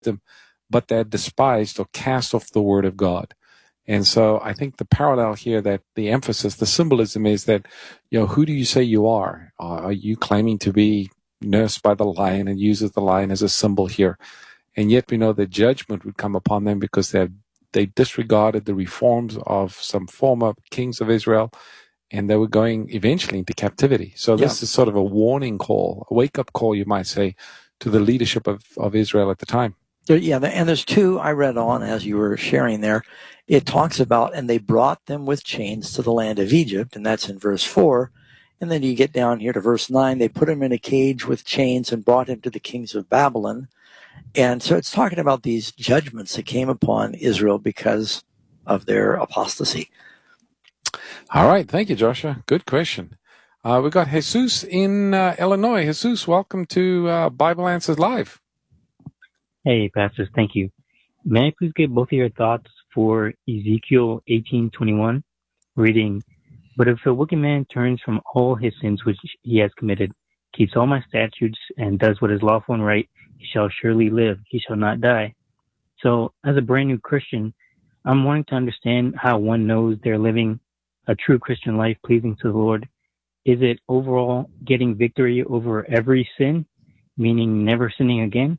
them, but they despised or cast off the word of God. And so I think the parallel here, that the emphasis, the symbolism is that, who do you say you are? Are you claiming to be nursed by the lion and uses the lion as a symbol here? And yet we know that judgment would come upon them because they disregarded the reforms of some former kings of Israel, and they were going eventually into captivity. So this is sort of a warning call, a wake-up call, you might say, to the leadership of Israel at the time. Yeah, and there's two I read on as you were sharing there. It talks about, and they brought them with chains to the land of Egypt, and that's in verse 4. And then you get down here to verse 9. They put him in a cage with chains and brought him to the kings of Babylon. And so it's talking about these judgments that came upon Israel because of their apostasy. All right. Thank you, Joshua. Good question. We've got Jesus in Illinois. Jesus, welcome to Bible Answers Live. Hey, pastors, thank you. May I please get both of your thoughts for Ezekiel 18:21, reading, "But if a wicked man turns from all his sins which he has committed, keeps all my statutes, and does what is lawful and right, he shall surely live, he shall not die." So, as a brand new Christian, I'm wanting to understand how one knows they're living a true Christian life pleasing to the Lord. Is it overall getting victory over every sin, meaning never sinning again?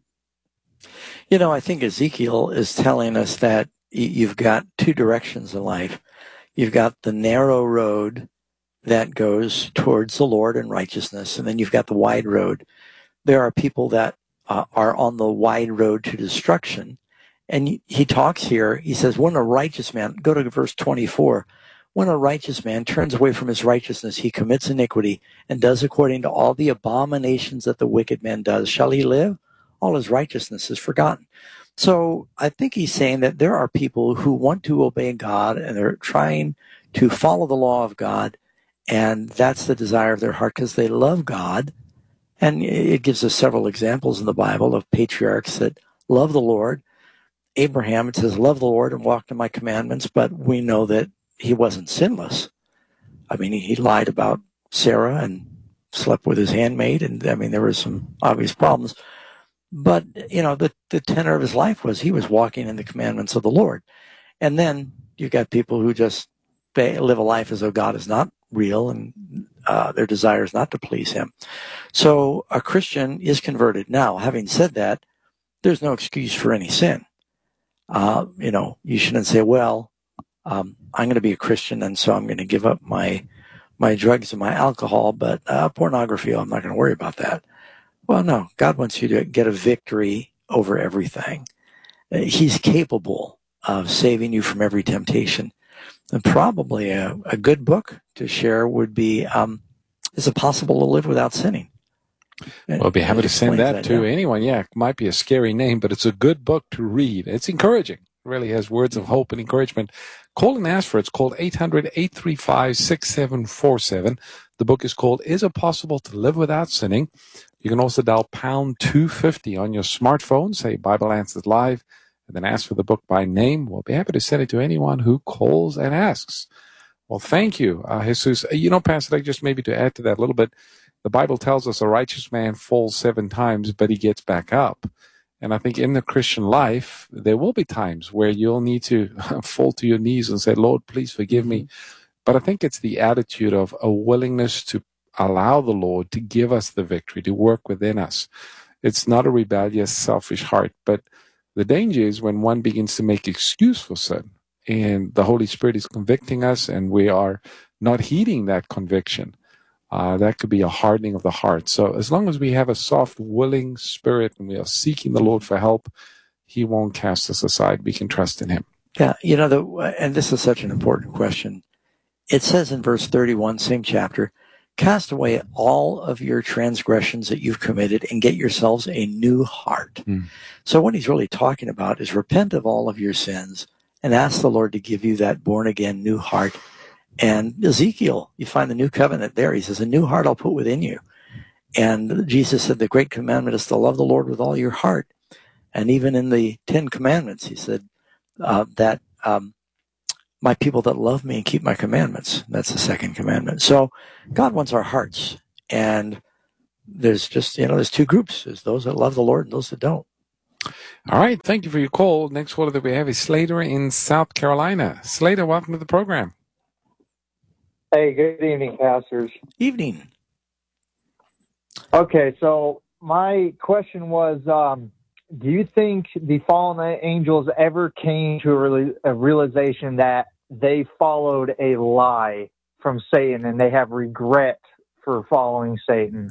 I think Ezekiel is telling us that you've got two directions in life. You've got the narrow road that goes towards the Lord and righteousness, and then you've got the wide road. There are people that are on the wide road to destruction. And he talks here, he says, when a righteous man, go to verse 24, when a righteous man turns away from his righteousness, he commits iniquity and does according to all the abominations that the wicked man does. Shall he live? All his righteousness is forgotten. So I think he's saying that there are people who want to obey God and they're trying to follow the law of God, and that's the desire of their heart because they love God. And it gives us several examples in the Bible of patriarchs that love the Lord. Abraham, it says, love the Lord and walk in my commandments, but we know that he wasn't sinless. I mean, he lied about Sarah and slept with his handmaid, and there were some obvious problems. But, the tenor of his life was he was walking in the commandments of the Lord. And then you've got people who just live a life as though God is not real and their desire is not to please him. So a Christian is converted. Now, having said that, there's no excuse for any sin. You shouldn't say, well, I'm going to be a Christian, and so I'm going to give up my drugs and my alcohol, but pornography, I'm not going to worry about that. Well, no, God wants you to get a victory over everything. He's capable of saving you from every temptation. And probably a good book to share would be, Is It Possible to Live Without Sinning? We'll be happy to send that to anyone. Yeah, it might be a scary name, but it's a good book to read. It's encouraging. It really has words of hope and encouragement. Call and ask for it. It's called 800-835-6747. The book is called Is It Possible to Live Without Sinning? You can also dial pound 250 on your smartphone, say Bible Answers Live, and then ask for the book by name. We'll be happy to send it to anyone who calls and asks. Well, thank you, Jesus. Pastor, just maybe to add to that a little bit, the Bible tells us a righteous man falls 7 times, but he gets back up. And I think in the Christian life, there will be times where you'll need to fall to your knees and say, Lord, please forgive me. But I think it's the attitude of a willingness to allow the Lord to give us the victory, to work within us. It's not a rebellious, selfish heart. But the danger is when one begins to make excuse for sin and the Holy Spirit is convicting us and we are not heeding that conviction. That could be a hardening of the heart. So as long as we have a soft, willing spirit and we are seeking the Lord for help, he won't cast us aside. We can trust in him. Yeah, and this is such an important question. It says in verse 31, same chapter, cast away all of your transgressions that you've committed and get yourselves a new heart. So what he's really talking about is repent of all of your sins and ask the Lord to give you that born-again new heart. And Ezekiel, you find the new covenant there. He says, a new heart I'll put within you. And Jesus said the great commandment is to love the Lord with all your heart. And even in the 10 commandments, he said that my people that love me and keep my commandments. That's the second commandment. So God wants our hearts. And there's just, there's two groups. There's those that love the Lord and those that don't. All right. Thank you for your call. Next caller that we have is Slater in South Carolina. Slater, welcome to the program. Hey, good evening, pastors. Evening. Okay, so my question was, do you think the fallen angels ever came to a realization that they followed a lie from Satan and they have regret for following Satan?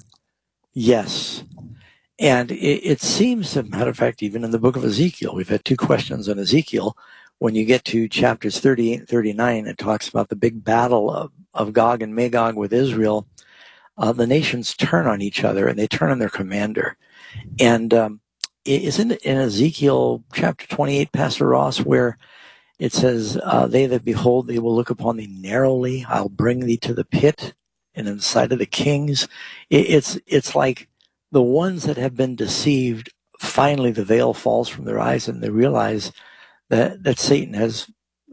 Yes. And it seems, as a matter of fact, even in the book of Ezekiel, we've had two questions on Ezekiel. When you get to chapters 38 and 39, it talks about the big battle of Gog and Magog with Israel. The nations turn on each other and they turn on their commander. And isn't it in Ezekiel chapter 28, Pastor Ross, where it says, they that behold thee will look upon thee narrowly. I'll bring thee to the pit and in the sight of the kings. It's like the ones that have been deceived, finally the veil falls from their eyes and they realize that Satan has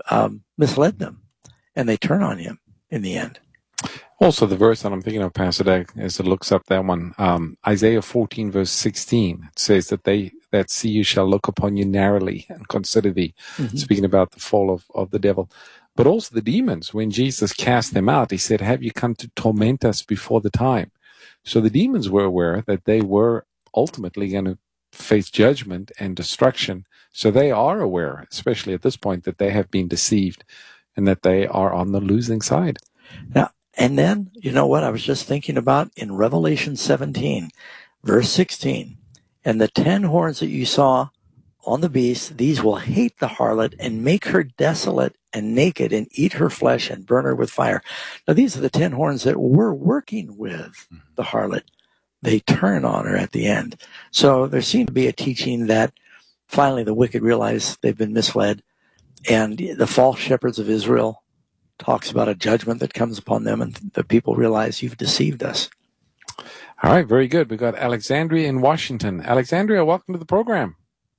misled them and they turn on him in the end. Also, the verse that I'm thinking of, Pastor Doug, as it looks up that one, Isaiah 14, verse 16, it says that they that see you shall look upon you narrowly and consider thee, speaking about the fall of the devil. But also the demons, when Jesus cast them out, he said, have you come to torment us before the time? So the demons were aware that they were ultimately going to face judgment and destruction. So they are aware, especially at this point, that they have been deceived and that they are on the losing side. Now, and then, you know what I was just thinking about in Revelation 17, verse 16, and the 10 horns that you saw on the beast, these will hate the harlot and make her desolate and naked and eat her flesh and burn her with fire. Now, these are the 10 horns that were working with the harlot. They turn on her at the end. So there seemed to be a teaching that finally the wicked realize they've been misled, and the false shepherds of Israel talks about a judgment that comes upon them, and the people realize you've deceived us. All right, very good. We've got Alexandria in Washington. Alexandria, welcome to the program.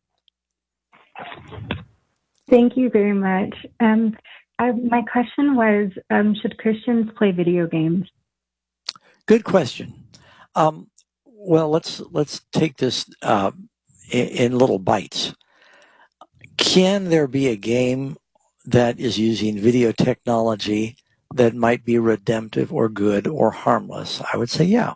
Thank you very much. My question was, should Christians play video games? Good question. Well, let's take this in little bites. Can there be a game that is using video technology that might be redemptive or good or harmless? I would say, yeah.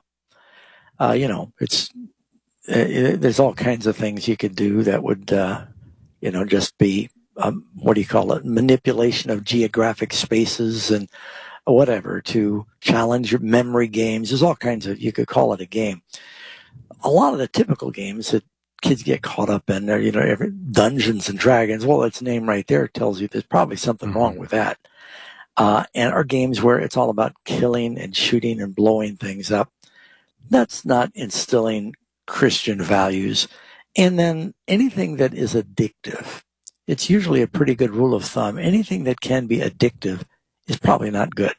There's all kinds of things you could do that would, just be, manipulation of geographic spaces and whatever to challenge your memory games. There's all kinds of, you could call it a game. A lot of the typical games that kids get caught up in, Dungeons and Dragons. Well, its name right there tells you there's probably something wrong with that. And are games where it's all about killing and shooting and blowing things up. That's not instilling Christian values. And then anything that is addictive, it's usually a pretty good rule of thumb. Anything that can be addictive is probably not good.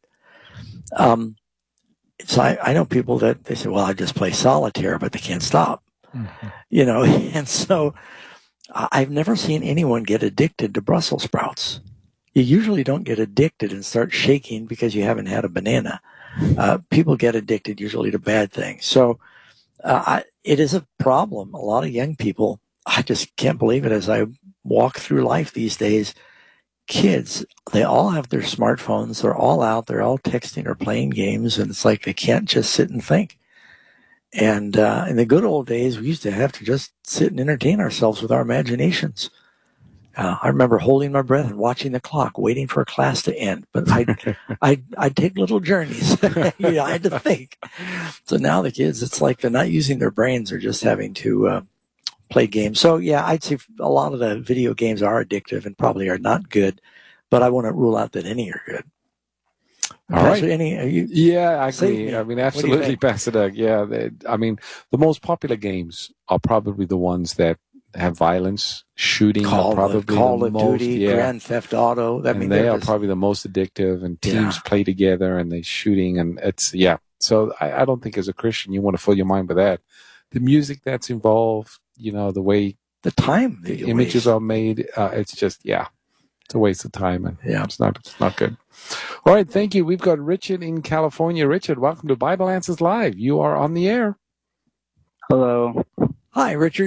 So I know people that they say, well, I just play solitaire, but they can't stop. And so I've never seen anyone get addicted to Brussels sprouts. You usually don't get addicted and start shaking because you haven't had a banana. People get addicted usually to bad things. So it is a problem. A lot of young people, I just can't believe it as I walk through life these days. Kids, they all have their smartphones. They're all out. They're all texting or playing games. And it's like they can't just sit and think. And in the good old days, we used to have to just sit and entertain ourselves with our imaginations. I remember holding my breath and watching the clock, waiting for a class to end. But I'd take little journeys. I had to think. So now the kids, it's like they're not using their brains. They're just having to play games. So, yeah, I'd say a lot of the video games are addictive and probably are not good. But I wouldn't rule out that any are good. All right. Yeah, I agree. I mean, absolutely, Pastor Doug. Yeah. The most popular games are probably the ones that have violence, shooting. Call of Duty, Grand Theft Auto. They are probably the most addictive, and teams play together and they're shooting, and it's, So I don't think as a Christian you want to fill your mind with that. The music that's involved, the way the time the images are made, it's just, it's a waste of time, and it's not good. All right, thank you. We've got Richard in California. Richard, welcome to Bible Answers Live. You are on the air. Hello. Hi, Richard.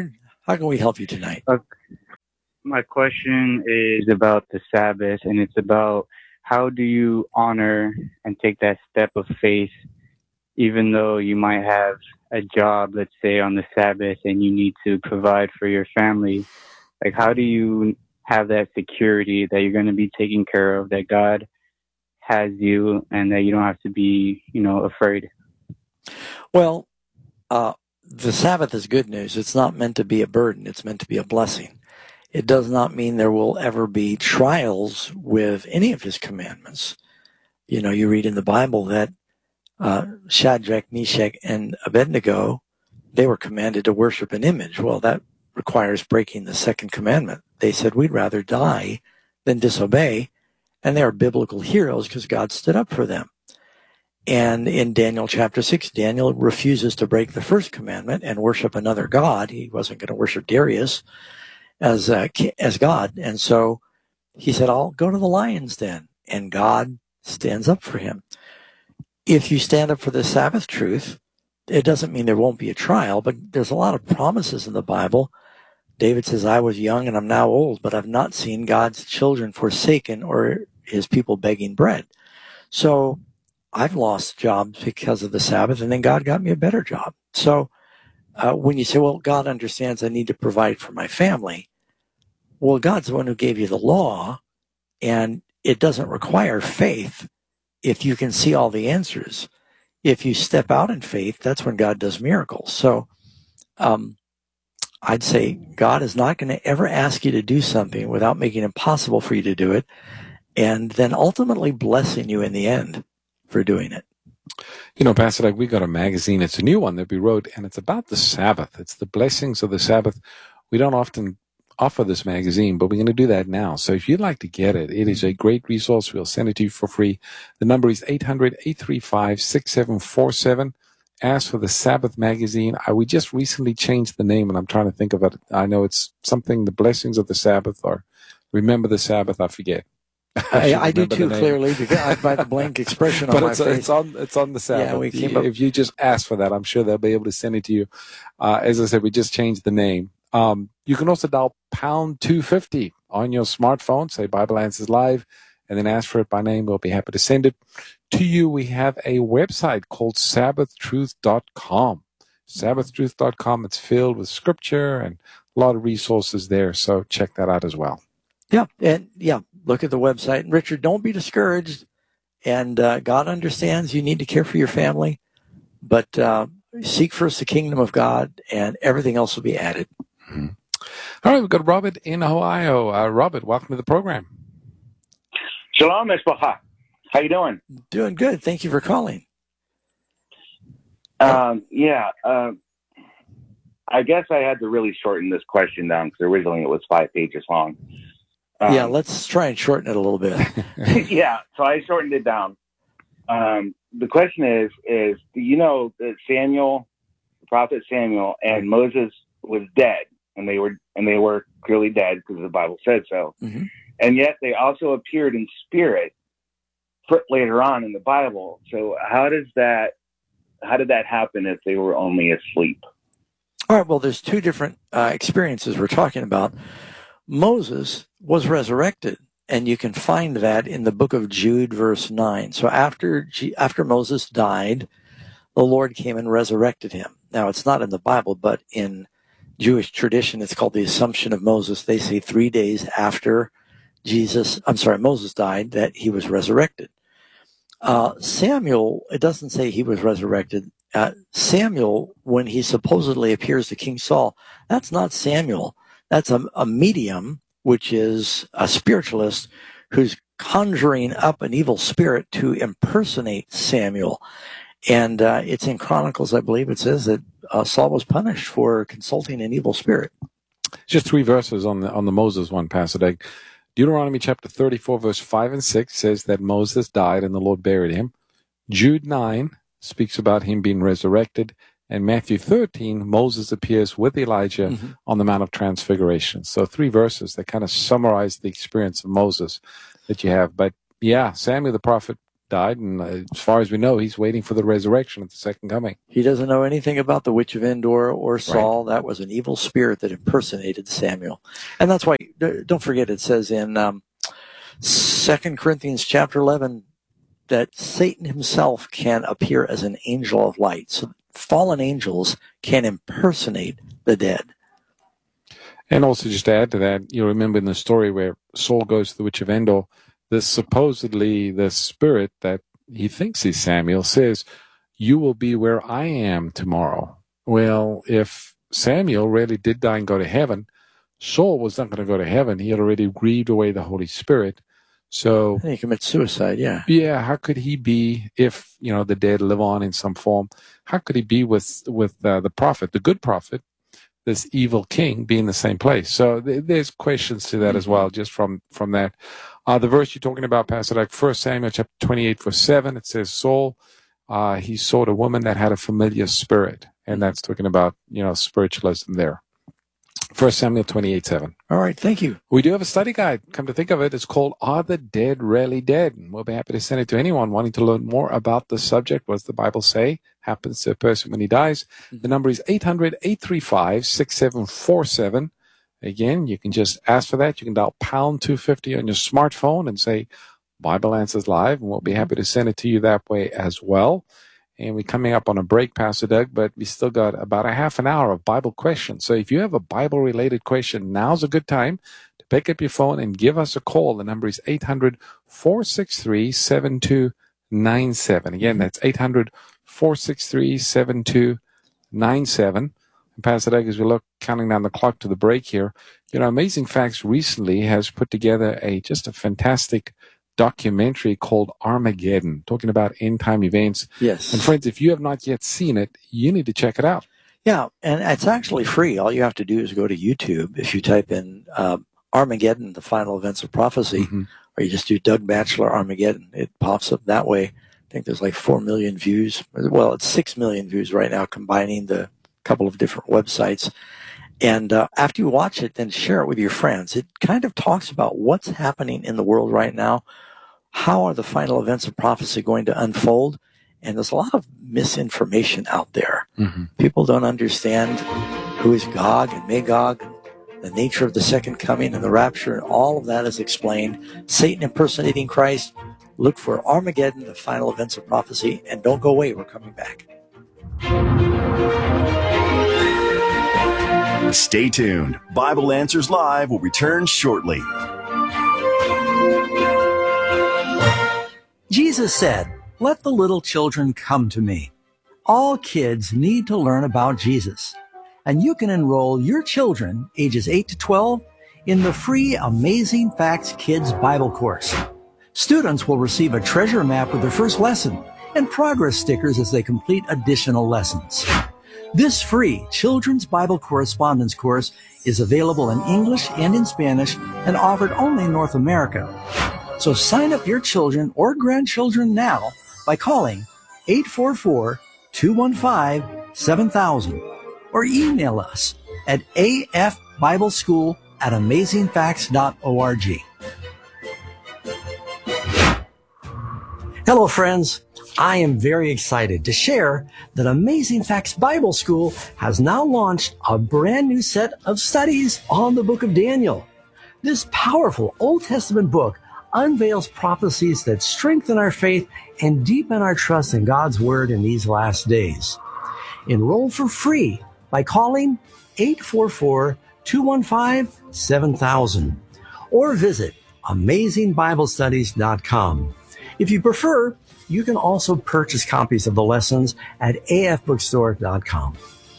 How can we help you tonight? My question is about the Sabbath, and it's about how do you honor and take that step of faith, even though you might have a job, let's say, on the Sabbath, and you need to provide for your family. Like, how do you have that security that you're going to be taken care of, that God has you, and that you don't have to be, afraid? Well, the Sabbath is good news. It's not meant to be a burden. It's meant to be a blessing. It does not mean there will ever be trials with any of his commandments. You read in the Bible that Shadrach, Meshach, and Abednego, they were commanded to worship an image. Well, that requires breaking the second commandment. They said, we'd rather die than disobey. And they are biblical heroes because God stood up for them. And in Daniel chapter 6, Daniel refuses to break the first commandment and worship another god. He wasn't going to worship Darius as God. And so he said, I'll go to the lions then. And God stands up for him. If you stand up for the Sabbath truth, it doesn't mean there won't be a trial, but there's a lot of promises in the Bible. David says, I was young and I'm now old, but I've not seen God's children forsaken or his people begging bread. So I've lost jobs because of the Sabbath, and then God got me a better job. So when you say, well, God understands I need to provide for my family, well, God's the one who gave you the law, and it doesn't require faith if you can see all the answers. If you step out in faith, that's when God does miracles. So I'd say God is not going to ever ask you to do something without making it possible for you to do it, and then ultimately blessing you in the end for doing it. Pastor Doug, we got a magazine. It's a new one that we wrote, and it's about the Sabbath. It's the blessings of the Sabbath. We don't often offer this magazine, but we're going to do that now. So if you'd like to get it, it is a great resource. We'll send it to you for free. The number is 800-835-6747. Ask for the Sabbath magazine. We just recently changed the name, and I'm trying to think of it. I know it's something, the blessings of the Sabbath, or remember the Sabbath. I forget. I do too, clearly, because by the blank expression on my face. It's on the Sabbath. Yeah, if you just ask for that, I'm sure they'll be able to send it to you. As I said, we just changed the name. You can also dial pound 250 on your smartphone, say Bible Answers Live, and then ask for it by name. We'll be happy to send it to you. We have a website called sabbathtruth.com. Sabbathtruth.com. It's filled with scripture and a lot of resources there, so check that out as well. Yeah, and look at the website. And Richard, don't be discouraged. And God understands you need to care for your family, but seek first the kingdom of God, and everything else will be added. Mm-hmm. All right, we've got Robert in Ohio. Robert, welcome to the program. Shalom, Mishpacha. How you doing? Doing good. Thank you for calling. I guess I had to really shorten this question down because originally it was 5 pages long. Let's try and shorten it a little bit. So I shortened it down. The question is that Samuel, the prophet Samuel, and Moses was dead, and they were clearly dead because the Bible said so. Mm-hmm. And yet they also appeared in spirit later on in the Bible. So how did that happen if they were only asleep? All right. Well, there's two different experiences we're talking about. Moses was resurrected, and you can find that in the book of Jude, verse 9. So after Moses died, the Lord came and resurrected him. Now, it's not in the Bible, but in Jewish tradition, it's called the Assumption of Moses. They say 3 days after Moses died, that he was resurrected. Samuel, it doesn't say he was resurrected. Samuel, when he supposedly appears to King Saul, that's not Samuel. That's a medium, which is a spiritualist who's conjuring up an evil spirit to impersonate Samuel. And it's in Chronicles, I believe it says that Saul was punished for consulting an evil spirit. Just 3 verses on the Moses one, Pastor Doug. Deuteronomy chapter 34, verse 5 and 6 says that Moses died and the Lord buried him. Jude 9 speaks about him being resurrected. And Matthew 13, Moses appears with Elijah on the Mount of Transfiguration. So 3 verses that kind of summarize the experience of Moses that you have. But yeah, Samuel the prophet died, and as far as we know, he's waiting for the resurrection at the second coming. He doesn't know anything about the witch of Endor or Saul. Right. That was an evil spirit that impersonated Samuel. And that's why, don't forget, it says in 2 Corinthians chapter 11 that Satan himself can appear as an angel of light. So fallen angels can impersonate the dead. And also, just to add to that, you remember in the story where Saul goes to the witch of Endor, the spirit that he thinks is Samuel says, "You will be where I am tomorrow." Well, if Samuel really did die and go to heaven, Saul was not going to go to heaven. He had already grieved away the Holy Spirit. So he commits suicide, yeah. Yeah, how could he be, if, the dead live on in some form, how could he be with the prophet, the good prophet, this evil king, be in the same place? So there's questions to that as well, just from that. The verse you're talking about, Pastor, like 1 Samuel chapter 28, verse 7, it says, Saul, he sought a woman that had a familiar spirit. And that's talking about, spiritualism there. 1 Samuel 28, 7. All right, thank you. We do have a study guide. Come to think of it, it's called Are the Dead Really Dead? And we'll be happy to send it to anyone wanting to learn more about the subject. What does the Bible say happens to a person when he dies? The number is 800-835-6747. Again, you can just ask for that. You can dial pound 250 on your smartphone and say Bible Answers Live, and we'll be happy to send it to you that way as well. And we're coming up on a break, Pastor Doug, but we still got about a half an hour of Bible questions. So if you have a Bible-related question, now's a good time to pick up your phone and give us a call. The number is 800-463-7297. Again, that's 800-463-7297. And Pastor Doug, as we look, counting down the clock to the break here, Amazing Facts recently has put together just a fantastic documentary called Armageddon, talking about end-time events. Yes. And friends, if you have not yet seen it, you need to check it out. Yeah, and it's actually free. All you have to do is go to YouTube. If you type in Armageddon, the final events of prophecy, or you just do Doug Batchelor Armageddon, it pops up that way. I think there's like 4 million views. Well, it's 6 million views right now, combining the couple of different websites. And after you watch it, then share it with your friends. It kind of talks about what's happening in the world right now. How are the final events of prophecy going to unfold? And there's a lot of misinformation out there. People don't understand who is Gog and Magog, the nature of the second coming and the rapture, and all of that is explained. Satan impersonating Christ. Look for Armageddon, the final events of prophecy, and don't go away. We're coming back. Stay tuned. Bible Answers Live will return shortly. Jesus said, "Let the little children come to me." All kids need to learn about Jesus. And you can enroll your children, ages 8 to 12, in the free Amazing Facts Kids Bible course. Students will receive a treasure map with their first lesson and progress stickers as they complete additional lessons. This free Children's Bible Correspondence course is available in English and in Spanish and offered only in North America. So sign up your children or grandchildren now by calling 844-215-7000 or email us at afbibleschool@amazingfacts.org. Hello, friends. I am very excited to share that Amazing Facts Bible School has now launched a brand new set of studies on the book of Daniel. This powerful Old Testament book unveils prophecies that strengthen our faith and deepen our trust in God's Word in these last days. Enroll for free by calling 844-215-7000 or visit AmazingBibleStudies.com. If you prefer, you can also purchase copies of the lessons at afbookstore.com.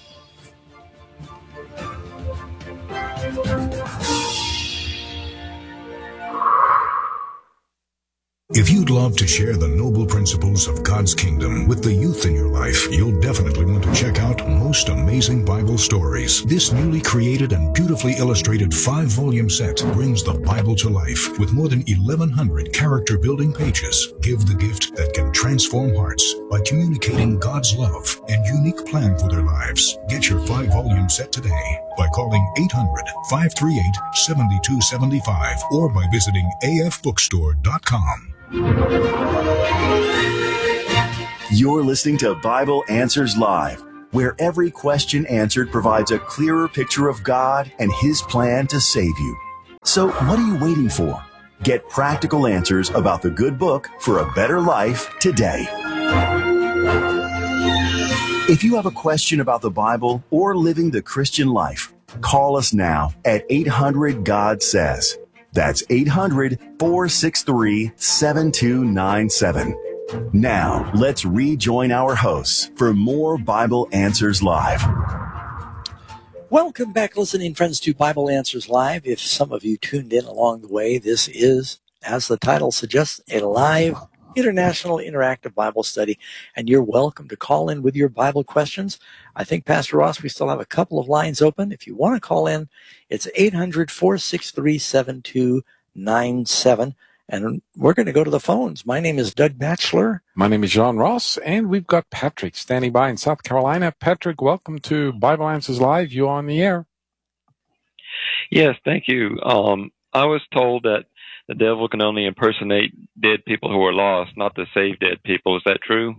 If you'd love to share the noble principles of God's kingdom with the youth in your life, you'll definitely want to check out Most Amazing Bible Stories. This newly created and beautifully illustrated 5-volume set brings the Bible to life with more than 1,100 character-building pages. Give the gift that can transform hearts by communicating God's love and unique plan for their lives. Get your 5-volume set today. by calling 800-538-7275 or by visiting afbookstore.com. You're listening to Bible Answers Live, where every question answered provides a clearer picture of God and His plan to save you. So what are you waiting for? Get practical answers about the good book for a better life today. If you have a question about the Bible or living the Christian life, call us now at 800-GOD-SAYS. That's 800-463-7297. Now, let's rejoin our hosts for more Bible Answers Live. Welcome back, listening friends, to Bible Answers Live. If some of you tuned in along the way, this is, as the title suggests, a live international interactive Bible study, and you're welcome to call in with your Bible questions. I think, Pastor Ross, we still have a couple of lines open. If you want to call in, it's 800-463-7297, and we're going to go to the phones. My name is Doug Batchelor. My name is John Ross, and we've got Patrick standing by in South Carolina. Patrick, welcome to Bible Answers Live. You're on the air. Yes, thank you. I was told that the devil can only impersonate dead people who are lost, not to save dead people. Is that true?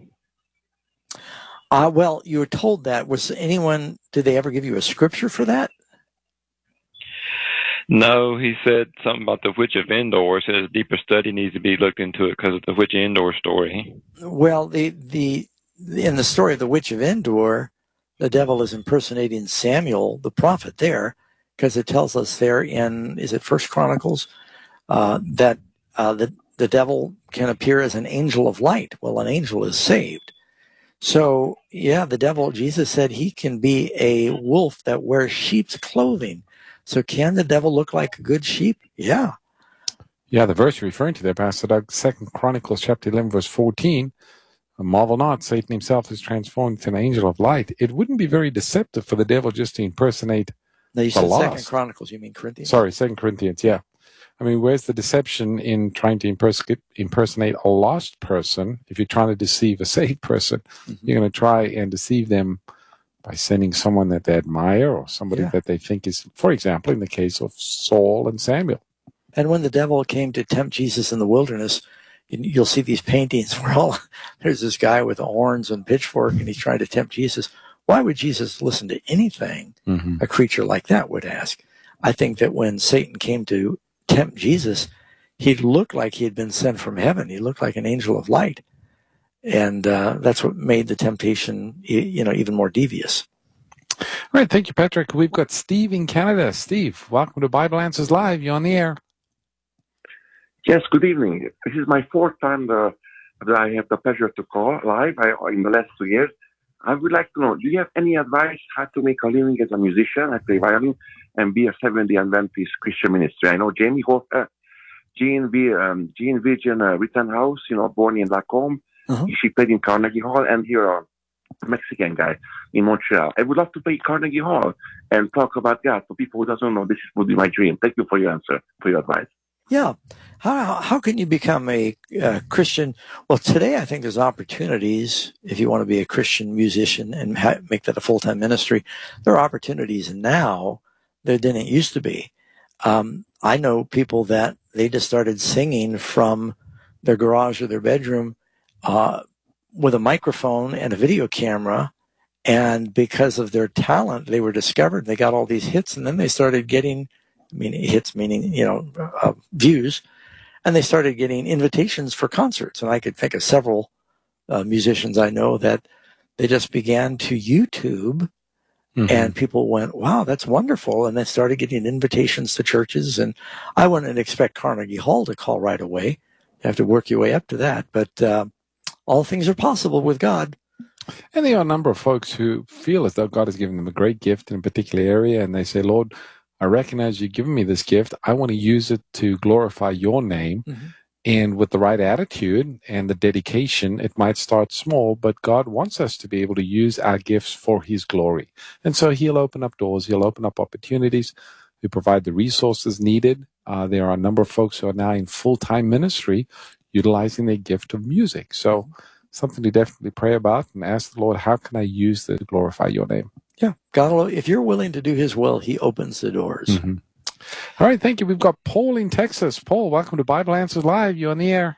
Well, you were told that. Did they ever give you a scripture for that? No, he said something about the Witch of Endor. Says deeper study needs to be looked into it because of the Witch of Endor story. Well, in the story of the Witch of Endor, the devil is impersonating Samuel, the prophet there, because it tells us there in, is it First Chronicles, that the devil can appear as an angel of light. Well, an angel is saved. So, yeah, the devil, Jesus said he can be a wolf that wears sheep's clothing. So can the devil look like a good sheep? Yeah. Yeah, the verse you're referring to there, Pastor Doug, 2 Chronicles chapter 11, verse 14. Marvel not, Satan himself is transformed into an angel of light. It wouldn't be very deceptive for the devil just to impersonate No, you the said lost. 2 Chronicles, you mean Corinthians? Sorry, 2 Corinthians, yeah. I mean, where's the deception in trying to impersonate a lost person? If you're trying to deceive a saved person, you're going to try and deceive them by sending someone that they admire or somebody that they think is, for example, in the case of Saul and Samuel. And when the devil came to tempt Jesus in the wilderness, you'll see these paintings where there's this guy with horns and pitchfork, and he's trying to tempt Jesus. Why would Jesus listen to anything a creature like that would ask? I think that when Satan came to tempt Jesus, he looked like he had been sent from heaven. He looked like an angel of light. And that's what made the temptation, even more devious. All right. Thank you, Patrick. We've got Steve in Canada. Steve, welcome to Bible Answers Live. You're on the air. Yes, good evening. This is my fourth time that I have the pleasure to call live in the last 2 years. I would like to know, do you have any advice how to make a living as a musician? I play violin and be a Seventh-day Adventist Christian ministry. I know Jamie Hofer, Jean Virgin Rittenhouse, born in Lacombe. She played in Carnegie Hall, and here a Mexican guy in Montreal. I would love to play Carnegie Hall and talk about God. For people who doesn't know, this would be my dream. Thank you for your answer, for your advice. Yeah. How can you become a Christian? Well, today I think there's opportunities if you want to be a Christian musician and make that a full-time ministry. There are opportunities now that didn't used to be. I know people that they just started singing from their garage or their bedroom with a microphone and a video camera, and because of their talent, they were discovered. They got all these hits, and then they started getting, hits meaning, views, and they started getting invitations for concerts. And I could think of several musicians I know that they just began to YouTube, and people went, wow, that's wonderful. And they started getting invitations to churches, and I wouldn't expect Carnegie Hall to call right away. You have to work your way up to that, but all things are possible with God. And there are a number of folks who feel as though God has given them a great gift in a particular area, and they say, Lord, I recognize you've given me this gift. I want to use it to glorify your name. And with the right attitude and the dedication, it might start small, but God wants us to be able to use our gifts for his glory. And so he'll open up doors. He'll open up opportunities. He'll provide the resources needed. There are a number of folks who are now in full-time ministry utilizing their gift of music. So something to definitely pray about and ask the Lord, how can I use this to glorify your name? Yeah, God will, if you're willing to do His will, He opens the doors. Mm-hmm. All right, thank you. We've got Paul in Texas. Paul, welcome to Bible Answers Live. You're on the air.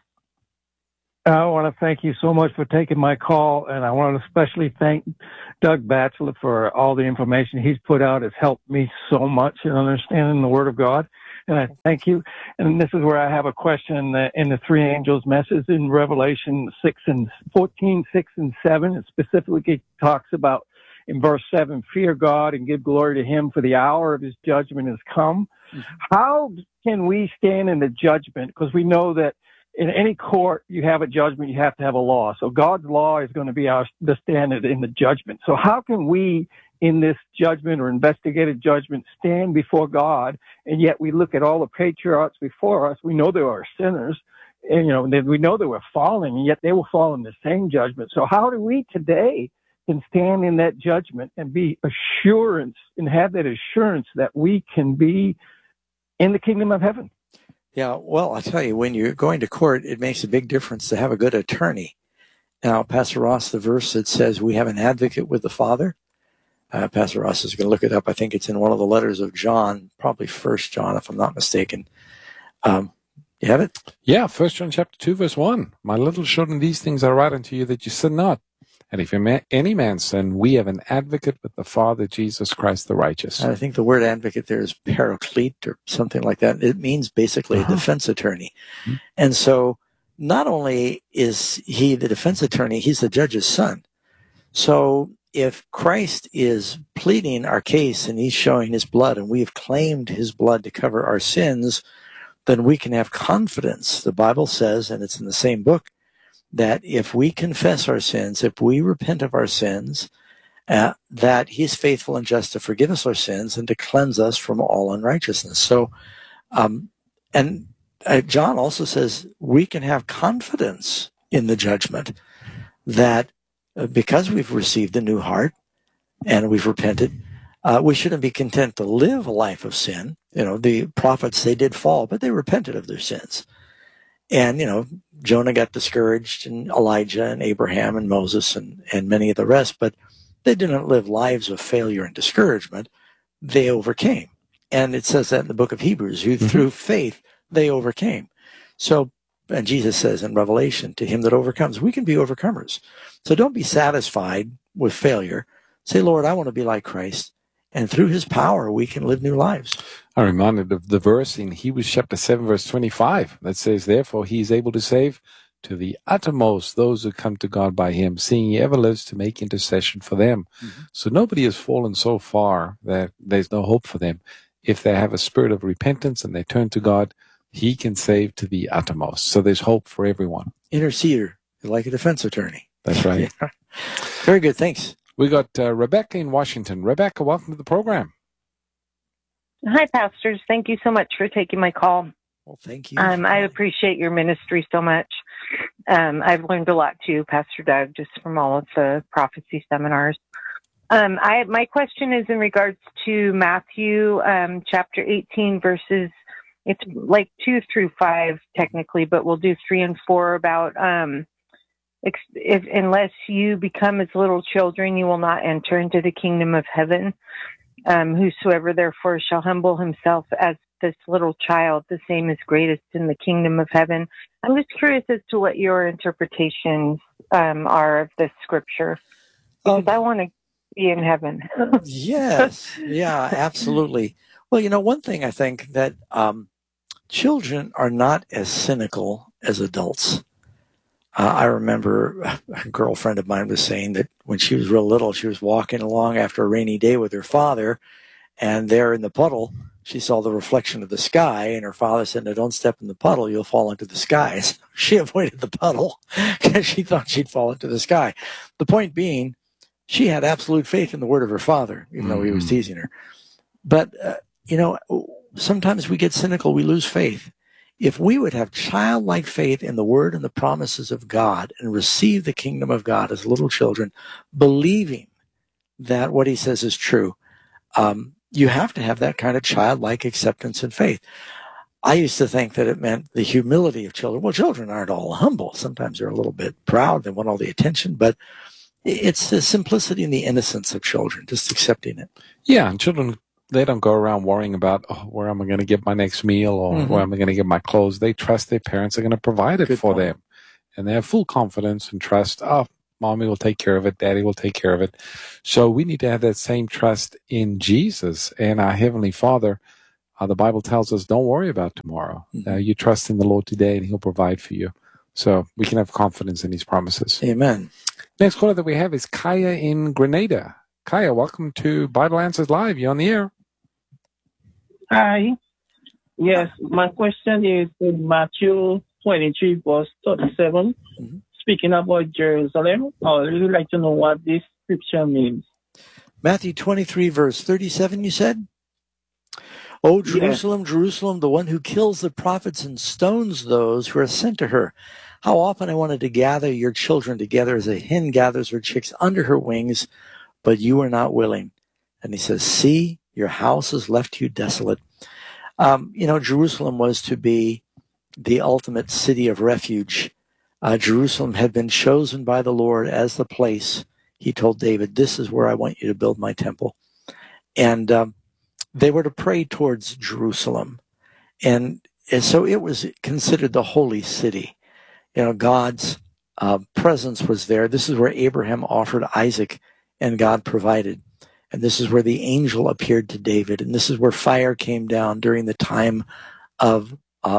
I want to thank you so much for taking my call, and I want to especially thank Doug Batchelor for all the information he's put out. It's helped me so much in understanding the Word of God, and I thank you. And this is where I have a question in the three angels' message in Revelation 14, 6, and 7. It specifically talks about, in verse 7, fear God and give glory to Him, for the hour of His judgment has come. Mm-hmm. How can we stand in the judgment? Because we know that in any court, you have a judgment, you have to have a law. So God's law is going to be the standard in the judgment. So how can we, in this judgment or investigative judgment, stand before God, and yet we look at all the patriarchs before us, we know there are sinners, and we know they were falling, and yet they will fall in the same judgment. So how do we today can stand in that judgment and be assurance and have that assurance that we can be in the kingdom of heaven? Yeah, well, I'll tell you, when you're going to court, it makes a big difference to have a good attorney. Now, Pastor Ross, the verse that says we have an advocate with the Father, Pastor Ross is going to look it up. I think it's in one of the letters of John, probably 1 John, if I'm not mistaken. You have it? Yeah, 1 John chapter 2, verse 1. My little children, these things I write unto you that you sin not. And if any man sin, we have an advocate with the Father, Jesus Christ the righteous. I think the word advocate there is paraclete or something like that. It means basically a defense attorney. Mm-hmm. And so not only is he the defense attorney, he's the judge's son. So if Christ is pleading our case and he's showing his blood and we've claimed his blood to cover our sins, then we can have confidence. The Bible says, and it's in the same book, that if we confess our sins, if we repent of our sins, that He's faithful and just to forgive us our sins and to cleanse us from all unrighteousness. So, John also says we can have confidence in the judgment that because we've received a new heart and we've repented, we shouldn't be content to live a life of sin. The prophets, they did fall, but they repented of their sins. And, Jonah got discouraged, and Elijah and Abraham and Moses and many of the rest, but they didn't live lives of failure and discouragement. They overcame. And it says that in the book of Hebrews, through faith, they overcame. So, and Jesus says in Revelation, to him that overcomes, we can be overcomers. So don't be satisfied with failure. Say, Lord, I want to be like Christ. And through his power, we can live new lives. I'm reminded of the verse in Hebrews chapter 7, verse 25, that says, therefore he is able to save to the uttermost those who come to God by him, seeing he ever lives to make intercession for them. Mm-hmm. So nobody has fallen so far that there's no hope for them. If they have a spirit of repentance and they turn to God, he can save to the uttermost. So there's hope for everyone. Interceder, like a defense attorney. That's right. Yeah. Very good. Thanks. We got Rebecca in Washington. Rebecca, welcome to the program. Hi, pastors. Thank you so much for taking my call. Well, thank you. I appreciate your ministry so much. I've learned a lot too, Pastor Doug, just from all of the prophecy seminars. My question is in regards to Matthew chapter 18 verses, it's like 2 through 5 technically, but we'll do 3 and 4 about unless you become as little children, you will not enter into the kingdom of heaven. Whosoever therefore shall humble himself as this little child, the same is greatest in the kingdom of heaven. I'm just curious as to what your interpretations are of this scripture, because I want to be in heaven. Yes, yeah, absolutely. Well, one thing I think that children are not as cynical as adults. I remember a girlfriend of mine was saying that when she was real little, she was walking along after a rainy day with her father, and there in the puddle, she saw the reflection of the sky, and her father said, no, don't step in the puddle, you'll fall into the sky. So she avoided the puddle because she thought she'd fall into the sky. The point being, she had absolute faith in the word of her father, even though he was teasing her. But, sometimes we get cynical, we lose faith. If we would have childlike faith in the word and the promises of God and receive the kingdom of God as little children, believing that what he says is true, you have to have that kind of childlike acceptance and faith. I used to think that it meant the humility of children. Well, children aren't all humble. Sometimes they're a little bit proud. They want all the attention. But It's the simplicity and the innocence of children, just accepting it. Yeah, and children, they don't go around worrying about, where am I going to get my next meal, or where am I going to get my clothes. They trust their parents are going to provide it for them. And they have full confidence and trust, mommy will take care of it, daddy will take care of it. So we need to have that same trust in Jesus and our Heavenly Father. The Bible tells us, don't worry about tomorrow. You trust in the Lord today, and He'll provide for you. So we can have confidence in His promises. Amen. Next caller that we have is Kaya in Grenada. Kaya, welcome to Bible Answers Live. You're on the air. Hi. Yes, my question is in Matthew 23, verse 37, speaking about Jerusalem. I would really like to know what this scripture means. Matthew 23, verse 37, you said? Oh, Jerusalem, Jerusalem, the one who kills the prophets and stones those who are sent to her. How often I wanted to gather your children together as a hen gathers her chicks under her wings, but you were not willing. And he says, see, your house has left you desolate. Jerusalem was to be the ultimate city of refuge. Jerusalem had been chosen by the Lord as the place. He told David, this is where I want you to build my temple. And they were to pray towards Jerusalem. And so it was considered the holy city. God's presence was there. This is where Abraham offered Isaac, and God provided. And this is where the angel appeared to David. And this is where fire came down during the time of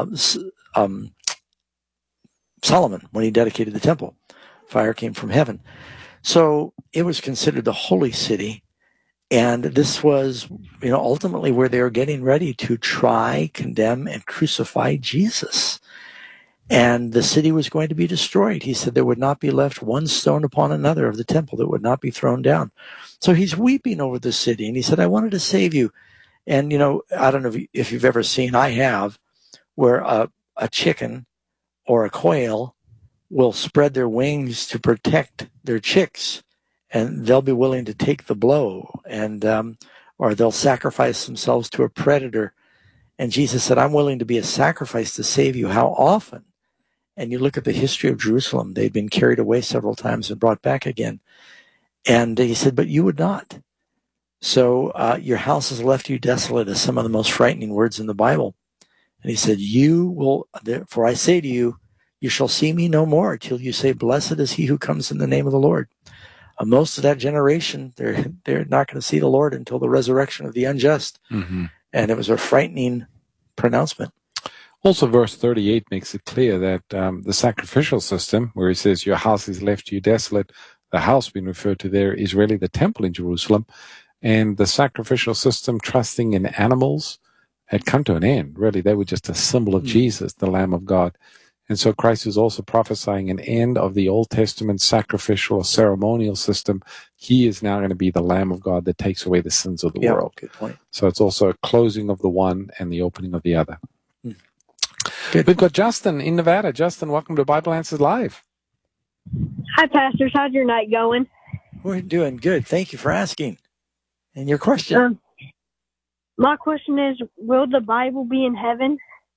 Solomon, when he dedicated the temple. Fire came from heaven. So it was considered the holy city. And this was, ultimately where they were getting ready to try, condemn, and crucify Jesus. And the city was going to be destroyed. He said there would not be left one stone upon another of the temple that would not be thrown down. So he's weeping over the city, and he said, I wanted to save you. And, I don't know if you've ever seen, I have, where a chicken or a quail will spread their wings to protect their chicks, and they'll be willing to take the blow, and or they'll sacrifice themselves to a predator. And Jesus said, I'm willing to be a sacrifice to save you. How often? And you look at the history of Jerusalem, they'd been carried away several times and brought back again. And he said, but you would not. So your house has left you desolate is some of the most frightening words in the Bible. And he said, you will, for I say to you, you shall see me no more till you say, blessed is he who comes in the name of the Lord. Most of that generation, they're not going to see the Lord until the resurrection of the unjust. And it was a frightening pronouncement. Also, verse 38 makes it clear that the sacrificial system, where he says, your house is left you desolate, the house being referred to there is really the temple in Jerusalem. And the sacrificial system, trusting in animals, had come to an end. Really, they were just a symbol of Jesus, the Lamb of God. And so Christ is also prophesying an end of the Old Testament sacrificial or ceremonial system. He is now going to be the Lamb of God that takes away the sins of the world. Good point. So it's also a closing of the one and the opening of the other. We've got Justin in Nevada. Justin, welcome to Bible Answers Live. Hi, pastors. How's your night going? We're doing good. Thank you for asking. And your question? My question is, will the Bible be in heaven?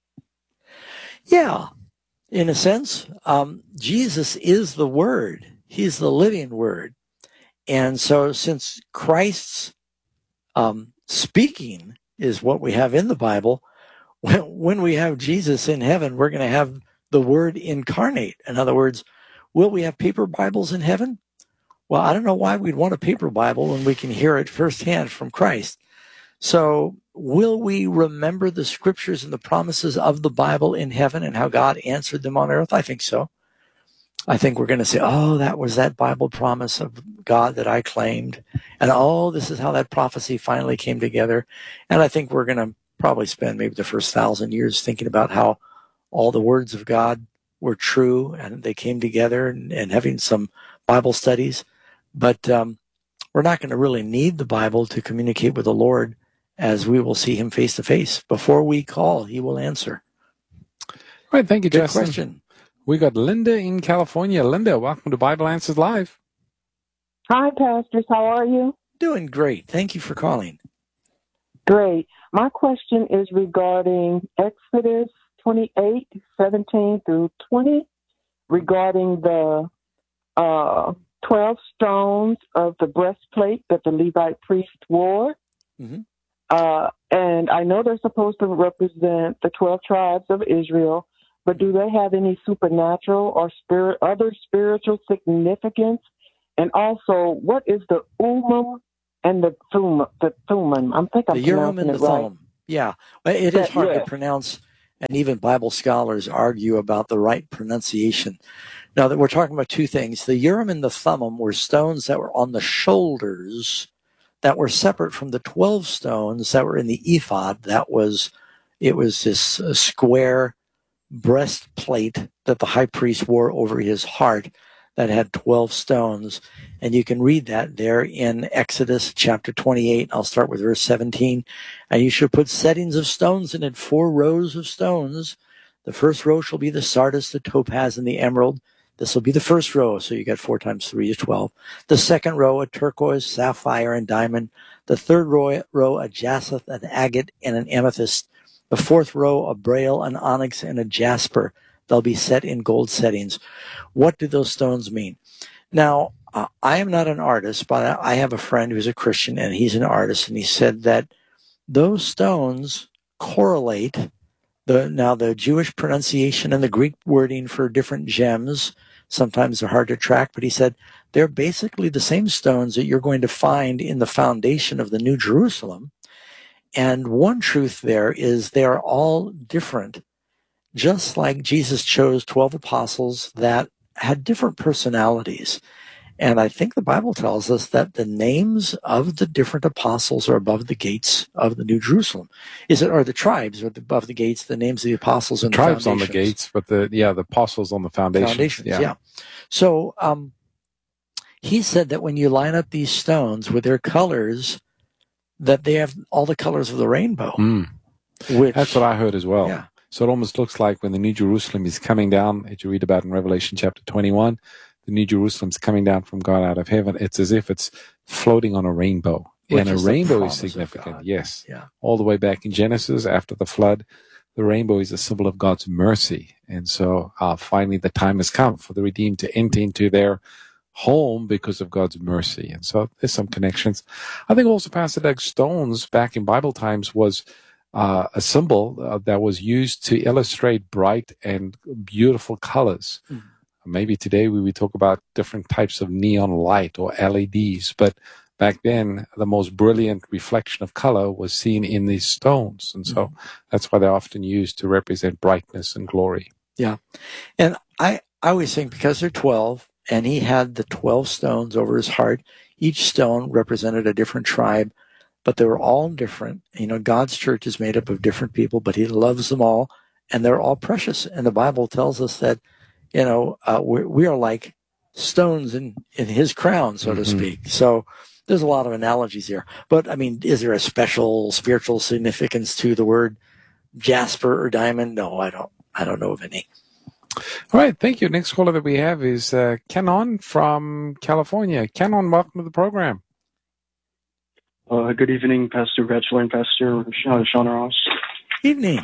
Yeah, in a sense. Jesus is the Word. He's the living Word. And so since Christ's speaking is what we have in the Bible, when we have Jesus in heaven, we're going to have the Word incarnate. In other words, will we have paper Bibles in heaven? Well, I don't know why we'd want a paper Bible when we can hear it firsthand from Christ. So will we remember the scriptures and the promises of the Bible in heaven and how God answered them on earth? I think so. I think we're going to say, oh, that was that Bible promise of God that I claimed. And oh, this is how that prophecy finally came together. And I think we're going to probably spend maybe the first 1,000 years thinking about how all the words of God were true and they came together and having some Bible studies. But we're not going to really need the Bible to communicate with the Lord, as we will see him face to face. Before we call, he will answer. All right, thank you, Good Justin. question. We got Linda in California. Linda, welcome to Bible Answers Live. Hi, pastors. How are you? Doing great. Thank you for calling. Great. My question is regarding Exodus 28:17 through 20, regarding the 12 stones of the breastplate that the Levite priest wore. Mm-hmm. And I know they're supposed to represent the 12 tribes of Israel, but do they have any supernatural or other spiritual significance? And also, what is the Urim and the Thummim? I'm The Urim and the Thummim. Yeah, it is hard to pronounce, and even Bible scholars argue about the right pronunciation. Now, that we're talking about two things. The Urim and the Thummim were stones that were on the shoulders that were separate from the 12 stones that were in the ephod. It was this square breastplate that the high priest wore over his heart that had 12 stones. And you can read that there in Exodus chapter 28. I'll start with verse 17. And you shall put settings of stones in it, 4 rows of stones. The first row shall be the sardius, the topaz, and the emerald. This will be the first row, so you got 4 times 3 is 12. The second row, a turquoise, sapphire, and diamond. The third row, a jacinth, an agate, and an amethyst. The fourth row, a braille, an onyx, and a jasper. They'll be set in gold settings. What do those stones mean? Now, I am not an artist, but I have a friend who's a Christian, and he's an artist, and he said that those stones correlate. The Jewish pronunciation and the Greek wording for different gems, sometimes they're hard to track, but he said they're basically the same stones that you're going to find in the foundation of the New Jerusalem. And one truth there is they are all different, just like Jesus chose 12 apostles that had different personalities. And I think the Bible tells us that the names of the different apostles are above the gates of the New Jerusalem. Or the tribes are above the gates, the names of the apostles and the tribes on the gates, but the apostles on the foundations. Foundations, yeah. So he said that when you line up these stones with their colors, that they have all the colors of the rainbow. That's what I heard as well. Yeah. So it almost looks like when the New Jerusalem is coming down, that you read about in Revelation chapter 21, the New Jerusalem's coming down from God out of heaven. It's as if it's floating on a rainbow. And a rainbow is significant, yes. Yeah. All the way back in Genesis, after the flood, the rainbow is a symbol of God's mercy. And so finally the time has come for the redeemed to enter into their home because of God's mercy. And so there's some connections. I think also Pastor Doug, stones back in Bible times was a symbol that was used to illustrate bright and beautiful colors. Maybe today we would talk about different types of neon light or LEDs, but back then the most brilliant reflection of color was seen in these stones. And so that's why they're often used to represent brightness and glory. Yeah. And I always think because they're 12 and he had the 12 stones over his heart, each stone represented a different tribe, but they were all different. You know, God's church is made up of different people, but he loves them all and they're all precious. And the Bible tells us that, you know, we are like stones in his crown, so to speak. So there's a lot of analogies here. But, I mean, is there a special spiritual significance to the word jasper or diamond? No, I don't know of any. All right, thank you. Next caller that we have is Kenon from California. Kenon, welcome to the program. Good evening, Pastor Batchelor and Pastor Sean Ross. Evening.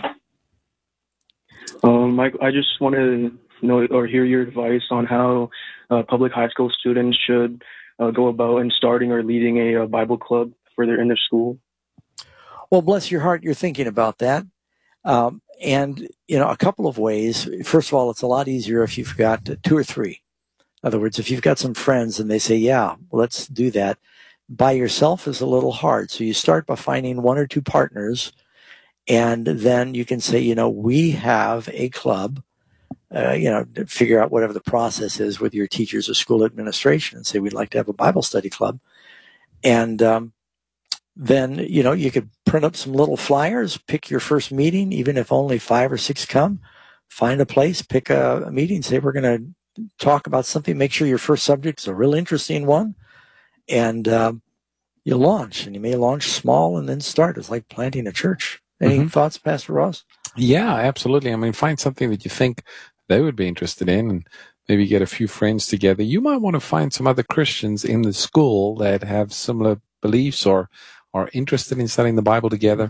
I just want to know or hear your advice on how public high school students should go about in starting or leading a Bible club for their end of school. Well, bless your heart, you're thinking about that. And, you know, a couple of ways. First of all, it's a lot easier if you've got 2 or 3. In other words, if you've got some friends and they say, yeah, let's do that. By yourself is a little hard. So you start by finding 1 or 2 partners, and then you can say, you know, we have a club. You know, figure out whatever the process is with your teachers or school administration and say, we'd like to have a Bible study club. And then, you know, you could print up some little flyers, pick your first meeting, even if only 5 or 6 come, find a place, pick a meeting, say, we're going to talk about something, make sure your first subject is a real interesting one. And you launch, and you may launch small and then start. It's like planting a church. Any thoughts, Pastor Ross? Yeah, absolutely. I mean, find something that you think they would be interested in and maybe get a few friends together. You might want to find some other Christians in the school that have similar beliefs or are interested in studying the Bible together.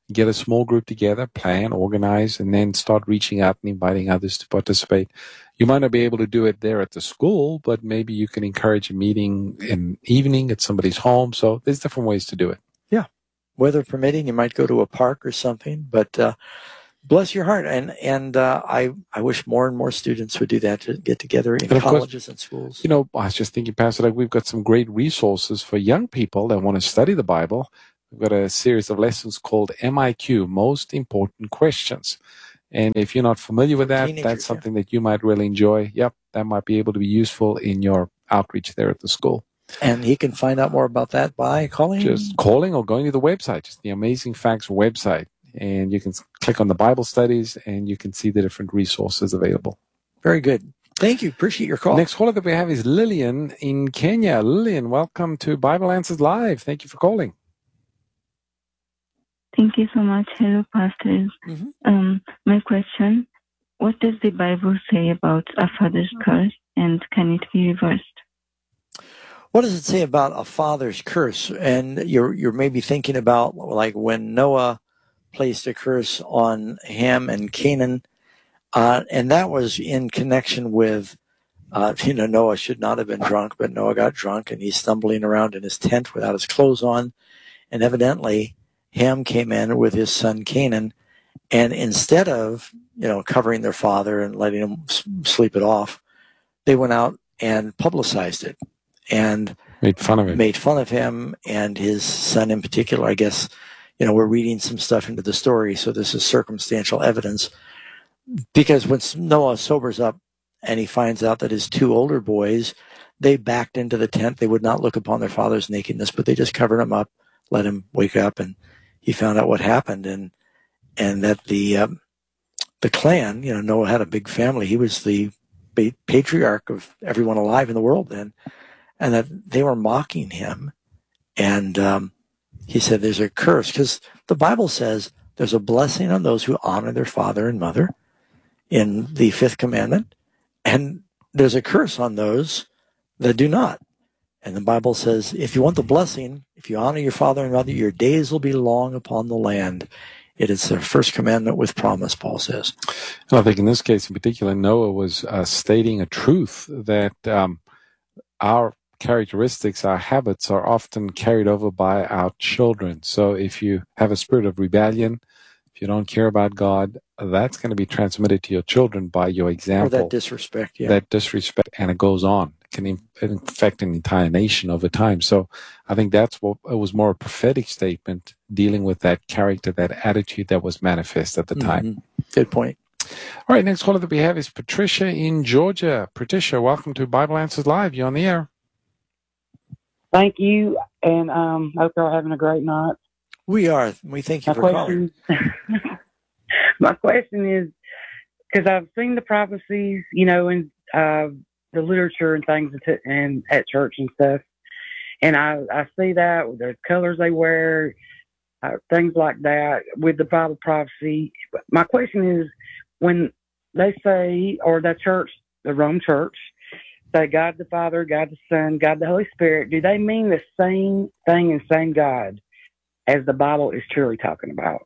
get a small group together, plan, organize, and then start reaching out and inviting others to participate. You might not be able to do it there at the school, but maybe you can encourage a meeting in the evening at somebody's home. So there's different ways to do it. Yeah. Weather permitting, you might go to a park or something, but bless your heart. And I wish more and more students would do that, to get together in colleges and schools. You know, I was just thinking, Pastor, like we've got some great resources for young people that want to study the Bible. We've got a series of lessons called MIQ, Most Important Questions. And if you're not familiar with that, that's something that you might really enjoy. Yep, that might be able to be useful in your outreach there at the school. And he can find out more about that by calling? Just calling or going to the website, just the Amazing Facts website. And you can click on the Bible studies and you can see the different resources available. Very good. Thank you. Appreciate your call. Next caller that we have is Lillian in Kenya. Lillian, welcome to Bible Answers Live. Thank you for calling. Thank you so much. Hello, pastors. My question, what does the Bible say about a father's curse, and can it be reversed? What does it say about a father's curse? And you're maybe thinking about like when Noah placed a curse on Ham and Canaan, and that was in connection with, Noah should not have been drunk, but Noah got drunk and he's stumbling around in his tent without his clothes on, and evidently Ham came in with his son Canaan, and instead of, covering their father and letting him sleep it off, they went out and publicized it and made fun of him and his son in particular. I guess, we're reading some stuff into the story, so this is circumstantial evidence. Because when Noah sobers up and he finds out that his two older boys, they backed into the tent. They would not look upon their father's nakedness, but they just covered him up, let him wake up, and he found out what happened, and that the clan, Noah had a big family. He was the patriarch of everyone alive in the world then, and that they were mocking him. And he said there's a curse, because the Bible says there's a blessing on those who honor their father and mother in the 5th commandment, and there's a curse on those that do not. And the Bible says, if you want the blessing, if you honor your father and mother, your days will be long upon the land. It is the first commandment with promise, Paul says. And I think in this case in particular, Noah was stating a truth that our characteristics, our habits are often carried over by our children. So if you have a spirit of rebellion, if you don't care about God, that's going to be transmitted to your children by your example. Or that disrespect, yeah. That disrespect, and it goes on. It can affect an entire nation over time. So I think that's what it was, more a prophetic statement dealing with that character, that attitude that was manifest at the time. Good point. All right, next caller that we have is Patricia in Georgia. Patricia, welcome to Bible Answers Live. You're on the air. Thank you, and hope you're having a great night. We are. We thank you for calling. My question is, because I've seen the prophecies, in the literature and things and at church and stuff, and I see that with the colors they wear, things like that with the Bible prophecy. My question is, when they say, or the church, the Rome Church, say God the Father, God the Son, God the Holy Spirit, do they mean the same thing and same God as the Bible is truly talking about?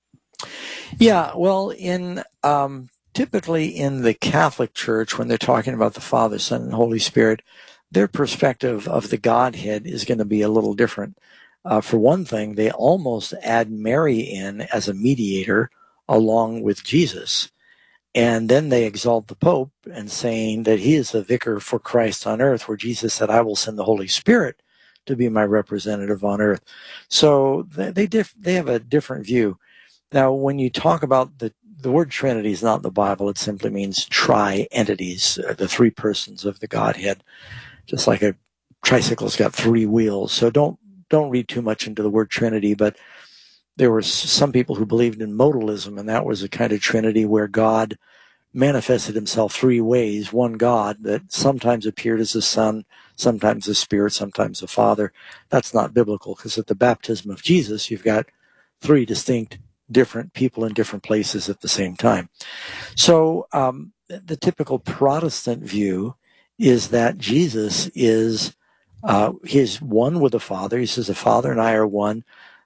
Yeah, well, in typically in the Catholic Church, when they're talking about the Father, Son, and Holy Spirit, their perspective of the Godhead is going to be a little different. For one thing, they almost add Mary in as a mediator along with Jesus. And then they exalt the Pope and saying that he is the vicar for Christ on earth, where Jesus said, I will send the Holy Spirit to be my representative on earth. So they have a different view. Now, when you talk about the word Trinity is not in the Bible. It simply means tri-entities, the three persons of the Godhead, just like a tricycle's got three wheels. So don't read too much into the word Trinity, but there were some people who believed in modalism, and that was a kind of Trinity where God manifested himself three ways, one God that sometimes appeared as the Son, sometimes the Spirit, sometimes the Father. That's not biblical, because at the baptism of Jesus, you've got three distinct different people in different places at the same time. So the typical Protestant view is that Jesus is one with the Father. He says, the Father and I are one.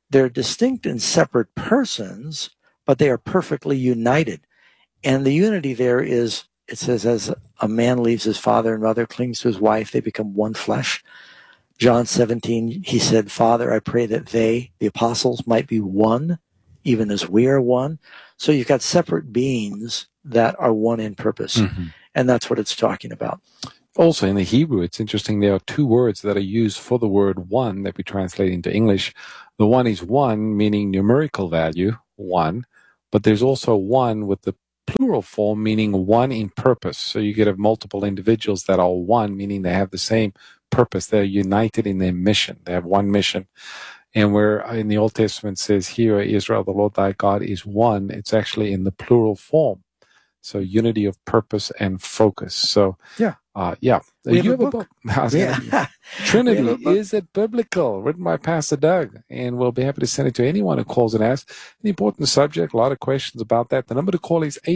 They're distinct and separate persons, but they are perfectly united. And the unity there is, it says, as a man leaves his father and mother, clings to his wife, they become one flesh. John 17, he said, Father, I pray that they, the apostles, might be one, even as we are one. So you've got separate beings that are one in purpose. And that's what it's talking about. Also, in the Hebrew, it's interesting, there are two words that are used for the word one that we translate into English. The one is one, meaning numerical value, one, but there's also one with the plural form, meaning one in purpose. So you could have multiple individuals that are one, meaning they have the same purpose. They're united in their mission. They have one mission. And where in the Old Testament says, Hear, Israel, the Lord thy God is one, it's actually in the plural form. So unity of purpose and focus. So, yeah. You have a book. Trinity, We have a book. Is it Biblical? Written by Pastor Doug. And we'll be happy to send it to anyone who calls and asks. An important subject, a lot of questions about that. The number to call is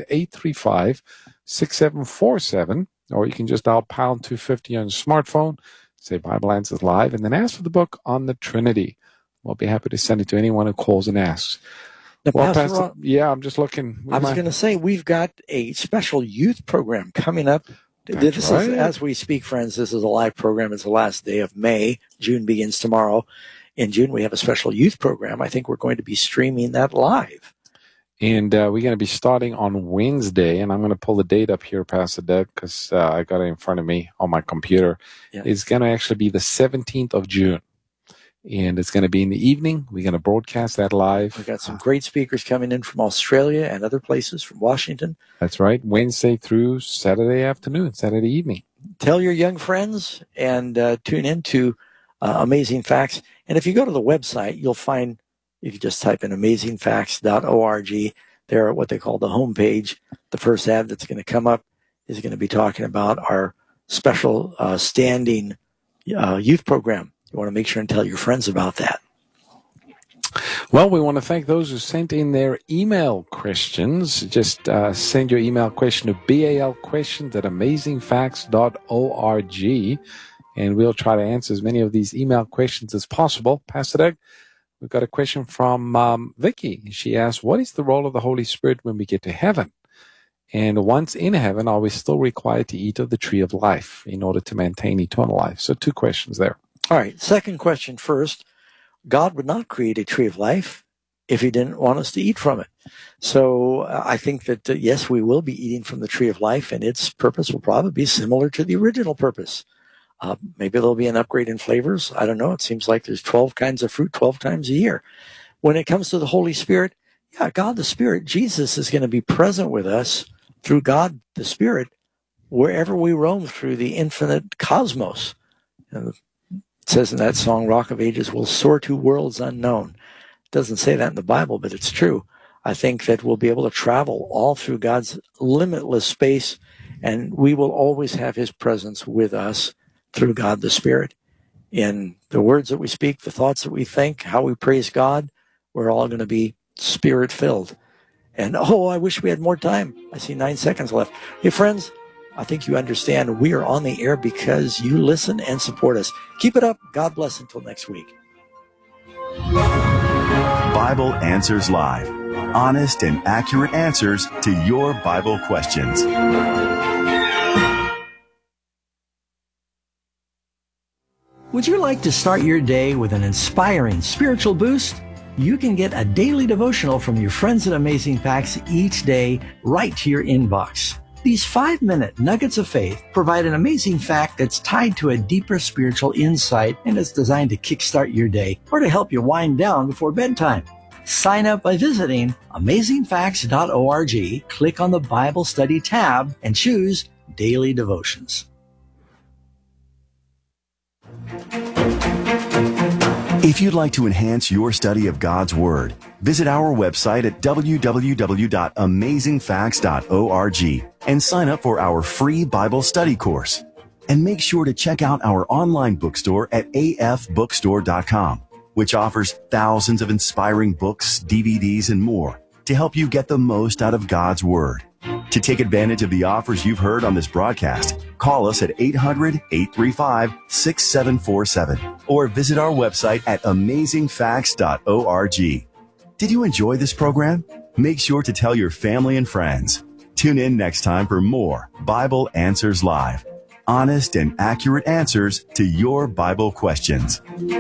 800-835-6747. Or you can just dial pound 250 on your smartphone, say Bible Answers Live, and then ask for the book on the Trinity. We'll be happy to send it to anyone who calls and asks. Now, Well, Pastor Ron, I'm just looking. I was going to say, we've got a special youth program coming up. This is, as we speak, friends, this is a live program. It's the last day of May. June begins tomorrow. In June, we have a special youth program. I think we're going to be streaming that live. And we're going to be starting on Wednesday, and I'm going to pull the date up here, Pastor Doug, because I got it in front of me on my computer. Yeah. It's going to actually be the 17th of June. And it's going to be in the evening. We're going to broadcast that live. We've got some great speakers coming in from Australia and other places, from Washington. That's right. Wednesday through Saturday afternoon, Saturday evening. Tell your young friends and tune in to Amazing Facts. And if you go to the website, you'll find, if you just type in amazingfacts.org, there at what they call the homepage, the first ad that's going to come up is going to be talking about our special standing youth program. You want to make sure and tell your friends about that. Well, we want to thank those who sent in their email questions. Just send your email question to balquestions@amazingfacts.org, and we'll try to answer as many of these email questions as possible. Pastor Doug, we've got a question from Vicky. She asks, what is the role of the Holy Spirit when we get to heaven? And once in heaven, are we still required to eat of the tree of life in order to maintain eternal life? So 2 questions there. All right, second question first. God would not create a tree of life if he didn't want us to eat from it. So I think that, yes, we will be eating from the tree of life, and its purpose will probably be similar to the original purpose. Maybe there'll be an upgrade in flavors. I don't know. It seems like there's 12 kinds of fruit 12 times a year. When it comes to the Holy Spirit, yeah, God the Spirit, Jesus is going to be present with us through God the Spirit wherever we roam through the infinite cosmos. And it says in that song, Rock of Ages, will soar to worlds unknown. It doesn't say that in the Bible, but it's true. I think that we'll be able to travel all through God's limitless space, and we will always have his presence with us through God the Spirit. In the words that we speak, the thoughts that we think, how we praise God, we're all going to be Spirit-filled. And, I wish we had more time. I see 9 seconds left. Hey, friends, I think you understand we are on the air because you listen and support us. Keep it up. God bless until next week. Bible Answers Live. Honest and accurate answers to your Bible questions. Would you like to start your day with an inspiring spiritual boost? You can get a daily devotional from your friends at Amazing Facts each day right to your inbox. These 5-minute nuggets of faith provide an amazing fact that's tied to a deeper spiritual insight, and it's designed to kickstart your day or to help you wind down before bedtime. Sign up by visiting amazingfacts.org, click on the Bible Study tab, and choose Daily Devotions. If you'd like to enhance your study of God's Word, visit our website at www.amazingfacts.org and sign up for our free Bible study course. And make sure to check out our online bookstore at afbookstore.com, which offers thousands of inspiring books, DVDs, and more to help you get the most out of God's Word. To take advantage of the offers you've heard on this broadcast, call us at 800-835-6747 or visit our website at amazingfacts.org. Did you enjoy this program? Make sure to tell your family and friends. Tune in next time for more Bible Answers Live. Honest and accurate answers to your Bible questions.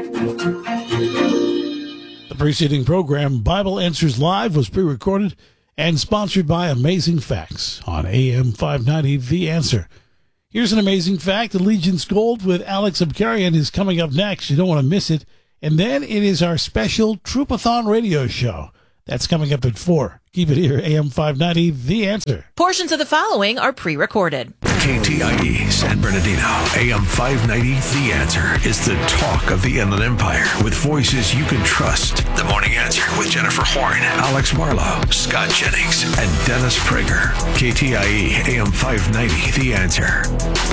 The preceding program, Bible Answers Live, was pre-recorded and sponsored by Amazing Facts on AM 590, The Answer. Here's an amazing fact. Allegiance Gold with Alex Abkarian is coming up next. You don't want to miss it. And then it is our special Troopathon radio show. That's coming up at 4. Keep it here, AM 590, The Answer. Portions of the following are pre-recorded. KTIE San Bernardino, AM 590, The Answer is the talk of the Inland Empire with voices you can trust. The Morning Answer with Jennifer Horn, Alex Marlowe, Scott Jennings, and Dennis Prager. KTIE AM 590, The Answer.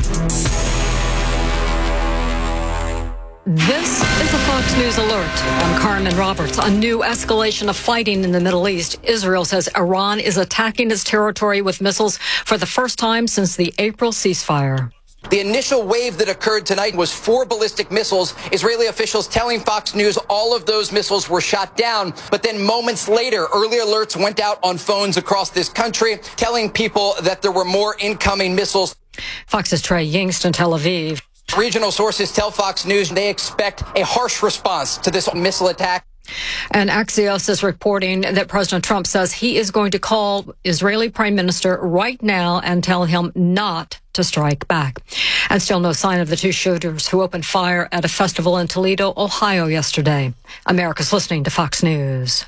This is a Fox News alert. I'm Carmen Roberts. A new escalation of fighting in the Middle East. Israel says Iran is attacking its territory with missiles for the first time since the April ceasefire. The initial wave that occurred tonight was 4 ballistic missiles. Israeli officials telling Fox News all of those missiles were shot down. But then moments later, early alerts went out on phones across this country, telling people that there were more incoming missiles. Fox's Trey Yingst in Tel Aviv. Regional sources tell Fox News they expect a harsh response to this missile attack. And Axios is reporting that President Trump says he is going to call Israeli Prime Minister right now and tell him not to strike back. And still no sign of the 2 shooters who opened fire at a festival in Toledo, Ohio yesterday. America's listening to Fox News.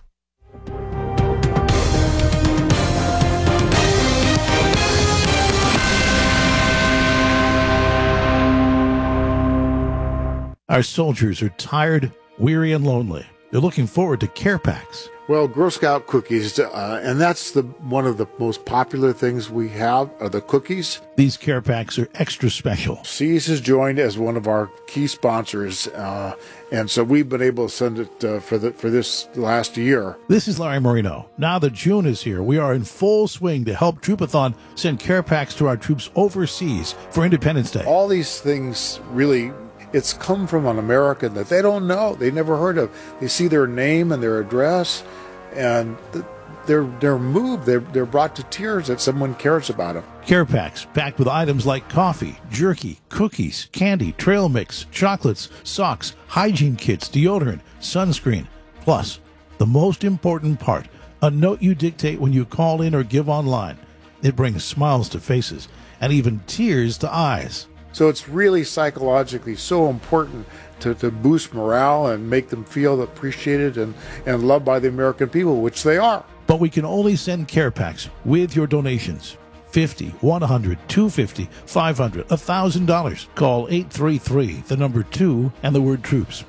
Our soldiers are tired, weary, and lonely. They're looking forward to care packs. Well, Girl Scout cookies, and that's one of the most popular things we have are the cookies. These care packs are extra special. Seas has joined as one of our key sponsors, and so we've been able to send it for this last year. This is Larry Marino. Now that June is here, we are in full swing to help Troopathon send care packs to our troops overseas for Independence Day. All these things really... It's come from an American that they don't know, they never heard of. They see their name and their address, and they're moved. They're brought to tears that someone cares about them. Care packs packed with items like coffee, jerky, cookies, candy, trail mix, chocolates, socks, hygiene kits, deodorant, sunscreen. Plus, the most important part, a note you dictate when you call in or give online. It brings smiles to faces and even tears to eyes. So it's really psychologically so important to boost morale and make them feel appreciated and loved by the American people, which they are. But we can only send care packs with your donations. $50, $100, $250, $500, $1,000. Call 833, the number 2, and the word troops.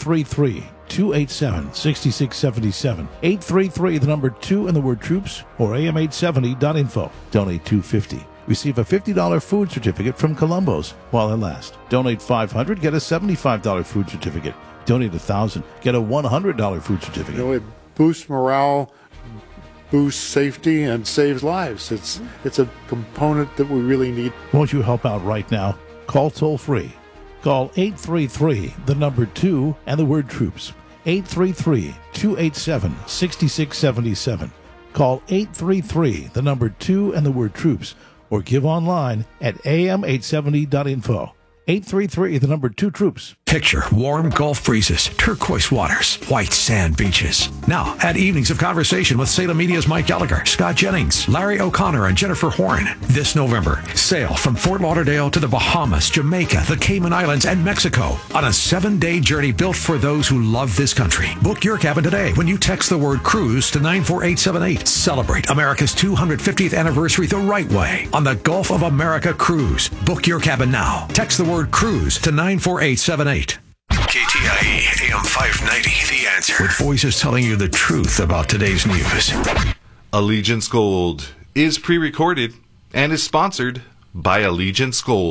833-287-6677. 833, the number 2, and the word troops, or am870.info. Donate $250. Receive a $50 food certificate from Columbo's while it lasts. Donate $500, get a $75 food certificate. Donate $1,000, get a $100 food certificate. You know, it boosts morale, boosts safety, and saves lives. It's a component that we really need. Won't you help out right now? Call toll-free. Call 833, the number 2, and the word troops. 833-287-6677. Call 833, the number 2, and the word troops. Or give online at am870.info. 833, the number 2 troops. Picture warm Gulf breezes, turquoise waters, white sand beaches. Now, add evenings of conversation with Salem Media's Mike Gallagher, Scott Jennings, Larry O'Connor, and Jennifer Horn. This November, sail from Fort Lauderdale to the Bahamas, Jamaica, the Cayman Islands, and Mexico on a 7-day journey built for those who love this country. Book your cabin today when you text the word cruise to 94878. Celebrate America's 250th anniversary the right way on the Gulf of America Cruise. Book your cabin now. Text the word cruise to 94878. KTIE AM 590, The Answer. With voices telling you the truth about today's news. Allegiance Gold is pre-recorded and is sponsored by Allegiance Gold.